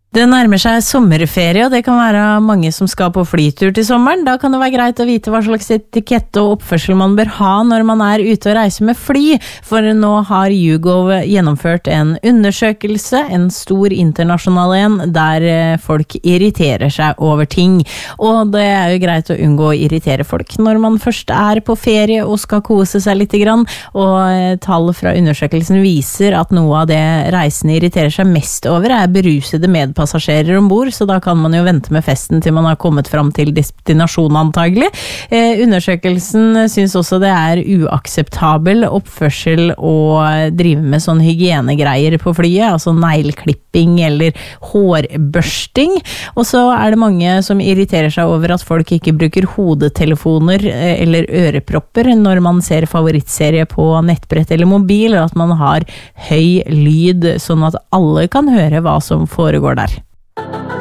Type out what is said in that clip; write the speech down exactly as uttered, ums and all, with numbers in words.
Det nærmer seg sommerferie, og det kan være mange som skal på flytur til sommeren. Da kan det være greit å vite hva slags etikette og oppførsel man bør ha når man er ute og reiser med fly, for nå har YouGov gjennomført en undersøkelse, en stor internasjonal en, der folk irriterer seg over ting. Og det er jo greit å unngå å irritere folk når man først er på ferie og skal kose seg litt grann, og tall fra undersøkelsen viser at noe av det reisende irriterer seg mest over er berusede medpassasjerer passasjerer ombord, så da kan man jo vente med festen til man har kommet fram til destinasjon antagelig. Eh, undersøkelsen synes også det er uakseptabel oppførsel å drive med sånn hygienegreier på flyet, altså negleklipping eller hårbørsting, og så er det mange som irriterer seg over at folk ikke bruker hodetelefoner eller ørepropper når man ser favorittserie på nettbrett eller mobil, og at man har høy lyd sånn at alle kan høre hva som foregår der.